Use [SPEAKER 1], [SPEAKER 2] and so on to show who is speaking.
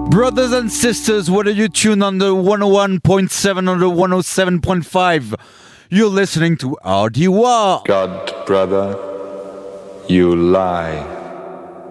[SPEAKER 1] Brothers and sisters, whether you tune on the 101.7 or the 107.5, you're listening to RDY.
[SPEAKER 2] God, brother, you lie.